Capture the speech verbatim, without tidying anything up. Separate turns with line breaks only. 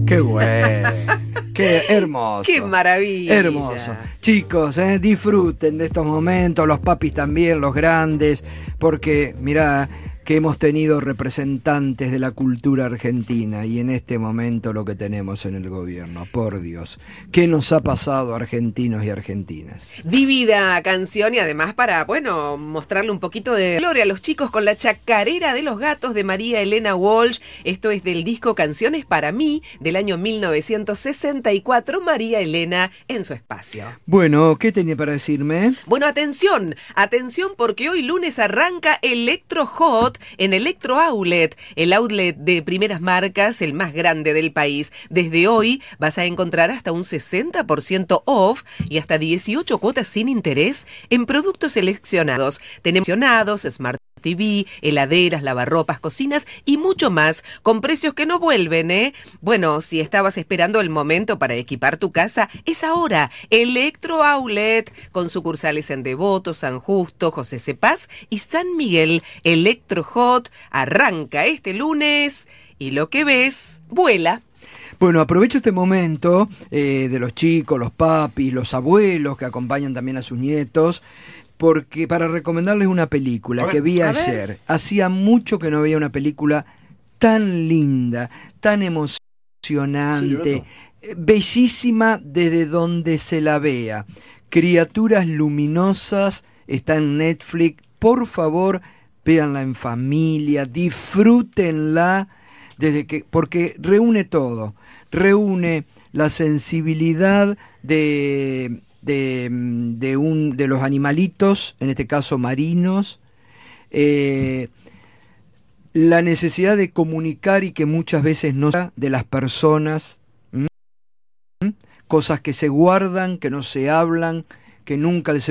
Qué bueno, qué hermoso.
¡Qué maravilla!
Hermoso. Chicos, eh, disfruten de estos momentos, los papis también, los grandes, porque mirá que hemos tenido representantes de la cultura argentina y en este momento lo que tenemos en el gobierno, por Dios, ¿qué nos ha pasado argentinos y argentinas?
Divina canción y además para, bueno, mostrarle un poquito de gloria a los chicos con la chacarera de los gatos de María Elena Walsh. Esto es del disco Canciones para mí del año mil novecientos sesenta y cuatro, María Elena en su espacio.
Bueno, ¿qué tenía para decirme?
Bueno, atención, atención porque hoy lunes arranca Electro Hot en Electro Outlet, el outlet de primeras marcas, el más grande del país. Desde hoy vas a encontrar hasta un sesenta por ciento off y hasta dieciocho cuotas sin interés en productos seleccionados. Tenemos seleccionados, Smart T V, heladeras, lavarropas, cocinas y mucho más, con precios que no vuelven, ¿eh? Bueno, si estabas esperando el momento para equipar tu casa, es ahora. Electro Outlet, con sucursales en Devoto, San Justo, José Cepaz y San Miguel. Electro Hot arranca este lunes y lo que ves, vuela.
Bueno, aprovecho este momento eh, de los chicos, los papis, los abuelos que acompañan también a sus nietos, porque para recomendarles una película ver, que vi ayer. Hacía mucho que no veía una película tan linda, tan emocionante, sí, bellísima desde donde se la vea. Criaturas luminosas, está en Netflix. Por favor, véanla en familia, disfrútenla, desde que, porque reúne todo. Reúne la sensibilidad de... De, de, un, de los animalitos, en este caso marinos, eh, la necesidad de comunicar y que muchas veces no se de las personas, ¿m? cosas que se guardan, que no se hablan, que nunca el